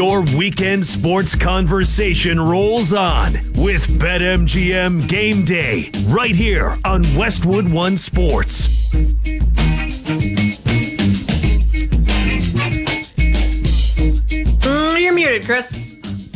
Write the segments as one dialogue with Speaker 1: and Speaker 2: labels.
Speaker 1: Your weekend sports conversation rolls on with BetMGM Game Day right here on Westwood One Sports.
Speaker 2: You're muted, Chris.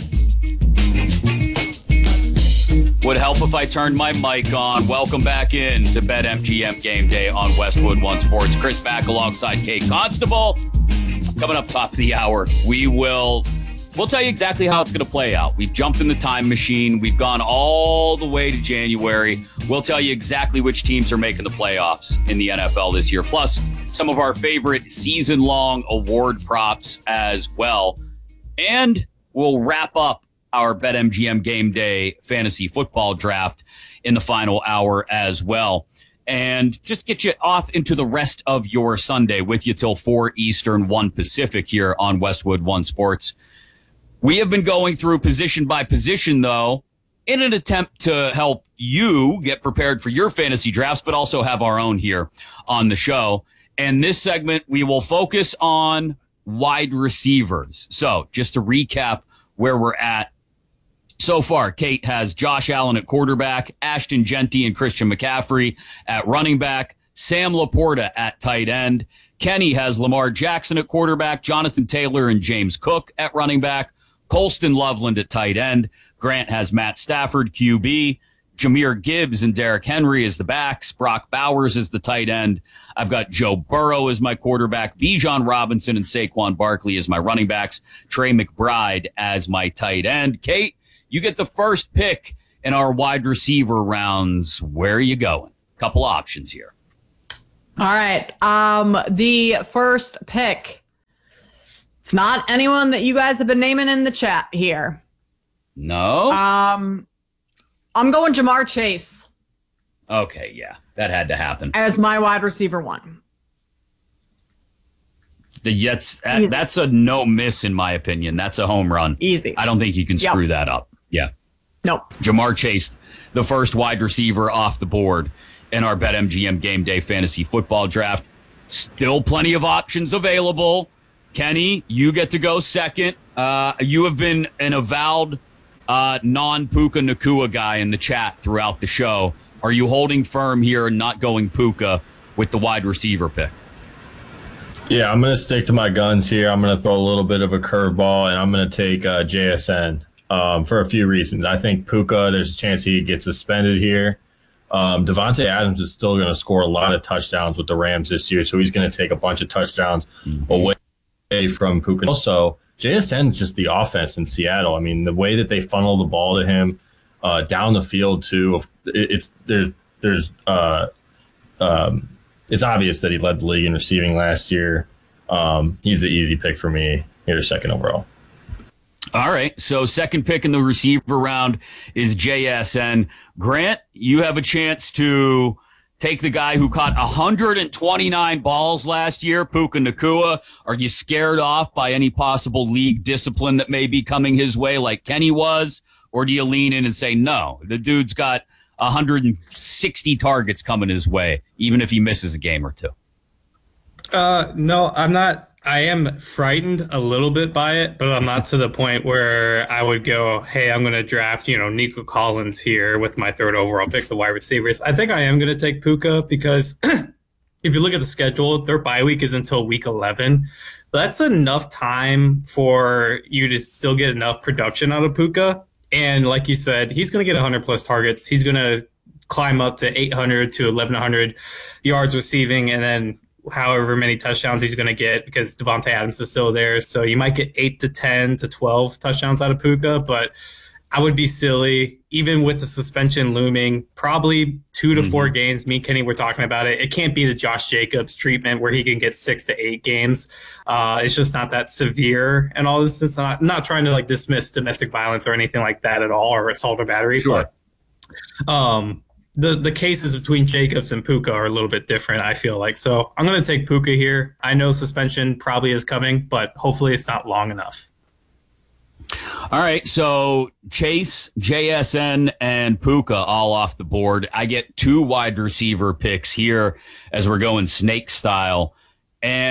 Speaker 3: Would help if I turned my mic on. Welcome back in to BetMGM Game Day on Westwood One Sports. Chris back alongside Kate Constable. Coming up top of the hour, we'll tell you exactly how it's going to play out. We've jumped in the time machine. We've gone all the way to January. We'll tell you exactly which teams are making the playoffs in the NFL this year. Plus, some of our favorite season-long award props as well. And we'll wrap up our BetMGM Game Day fantasy football draft in the final hour as well. And just get you off into the rest of your Sunday with you till 4 Eastern, 1 Pacific here on Westwood One Sports. We have been going through position by position, though, in an attempt to help you get prepared for your fantasy drafts, but also have our own here on the show. And this segment, we will focus on wide receivers. So just to recap where we're at so far, Kate has Josh Allen at quarterback, Ashton Genty and Christian McCaffrey at running back, Sam Laporta at tight end. Kenny has Lamar Jackson at quarterback, Jonathan Taylor and James Cook at running back, Colston Loveland at tight end. Grant has Matt Stafford, QB, Jahmyr Gibbs and Derrick Henry as the backs, Brock Bowers as the tight end. I've got Joe Burrow as my quarterback, Bijan Robinson and Saquon Barkley as my running backs, Trey McBride as my tight end. Kate, you get the first pick in our wide receiver rounds. Where are you going? Couple options here.
Speaker 2: All right. The first pick. It's not anyone that you guys have been naming in the chat here.
Speaker 3: No?
Speaker 2: I'm going Jamar Chase.
Speaker 3: Okay, yeah. That had to happen.
Speaker 2: As my wide receiver one.
Speaker 3: That's a no miss in my opinion. That's a home run.
Speaker 2: Easy.
Speaker 3: I don't think you can screw that up. Yeah.
Speaker 2: Nope.
Speaker 3: Jamar Chase, the first wide receiver off the board in our BetMGM Game Day fantasy football draft. Still plenty of options available. Kenny, you get to go second. You have been an avowed non-Puka Nacua guy in the chat throughout the show. Are you holding firm here and not going Puka with the wide receiver pick?
Speaker 4: Yeah, I'm going to stick to my guns here. I'm going to throw a little bit of a curveball, and I'm going to take JSN for a few reasons. I think Puka, there's a chance he gets suspended here. Devontae Adams is still going to score a lot of touchdowns with the Rams this year, so he's going to take a bunch of touchdowns away from Puka. Also, JSN is just the offense in Seattle. I mean, the way that they funnel the ball to him down the field too. It's obvious that he led the league in receiving last year. He's the easy pick for me here, second overall.
Speaker 3: All right, so second pick in the receiver round is JSN. Grant, you have a chance to take the guy who caught 129 balls last year, Puka Nacua. Are you scared off by any possible league discipline that may be coming his way like Kenny was? Or do you lean in and say, no, the dude's got 160 targets coming his way, even if he misses a game or two?
Speaker 5: No, I'm not. I am frightened a little bit by it, but I'm not to the point where I would go, hey, I'm going to draft, Nico Collins here with my third overall pick, the wide receivers. I think I am going to take Puka because if you look at the schedule, their bye week is until week 11. That's enough time for you to still get enough production out of Puka. And like you said, he's going to get 100-plus targets. He's going to climb up to 800 to 1,100 yards receiving, and then however many touchdowns he's going to get because Devontae Adams is still there. So you might get 8 to 10 to 12 touchdowns out of Puka, but I would be silly, even with the suspension looming, probably 2 to 4 games. Me and Kenny were talking about it. It can't be the Josh Jacobs treatment where he can get 6 to 8 games. It's just not that severe and all this. It's not trying to dismiss domestic violence or anything like that at all, or assault or battery.
Speaker 3: Sure.
Speaker 5: But, the cases between Jacobs and Puka are a little bit different, I feel like. So I'm going to take Puka here. I know suspension probably is coming, but hopefully it's not long enough.
Speaker 3: All right, so Chase, JSN, and Puka all off the board. I get 2 wide receiver picks here as we're going snake style. And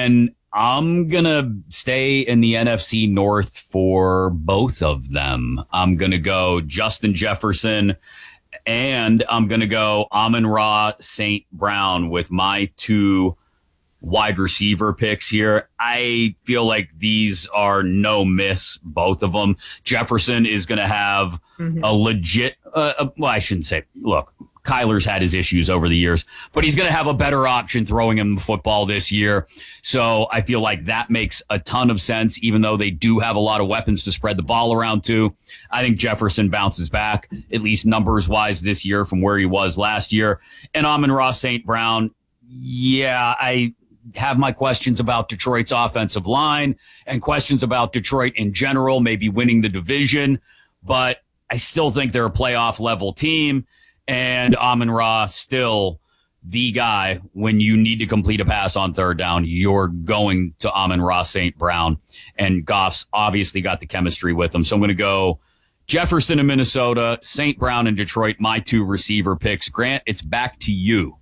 Speaker 3: I'm going to stay in the NFC North for both of them. I'm going to go Justin Jefferson, and I'm going to go Amon-Ra St. Brown with my 2 wide receiver picks here. I feel like these are no miss, both of them. Jefferson is going to have a legit, well, I shouldn't say, look, Kyler's had his issues over the years, but he's going to have a better option throwing him the football this year. So I feel like that makes a ton of sense, even though they do have a lot of weapons to spread the ball around to. I think Jefferson bounces back, at least numbers wise this year from where he was last year. And Amon-Ra St. Brown, yeah, I have my questions about Detroit's offensive line and questions about Detroit in general, maybe winning the division, but I still think they're a playoff level team. And Amon-Ra still the guy when you need to complete a pass on third down. You're going to Amon-Ra St. Brown, and Goff's obviously got the chemistry with him. So I'm going to go Jefferson in Minnesota, St. Brown in Detroit, my 2 receiver picks. Grant, it's back to you.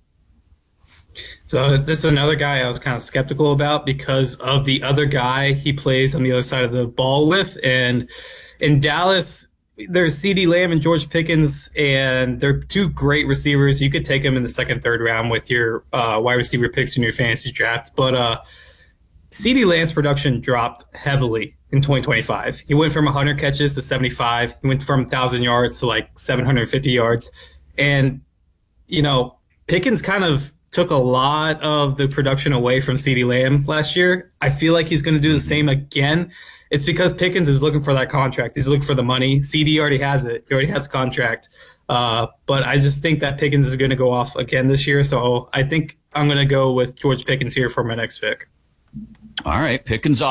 Speaker 5: So this is another guy I was kind of skeptical about because of the other guy he plays on the other side of the ball with. And in Dallas, there's CeeDee Lamb and George Pickens, and they're 2 great receivers. You could take them in the 2nd, 3rd round with your wide receiver picks in your fantasy draft. But CeeDee Lamb's production dropped heavily in 2025. He went from 100 catches to 75. He went from 1,000 yards to like 750 yards. And, you know, Pickens kind of took a lot of the production away from CeeDee Lamb last year. I feel like he's going to do the same again. It's because Pickens is looking for that contract. He's looking for the money. CD already has it. He already has a contract. But I just think that Pickens is going to go off again this year. So I think I'm going to go with George Pickens here for my next pick.
Speaker 3: All right, Pickens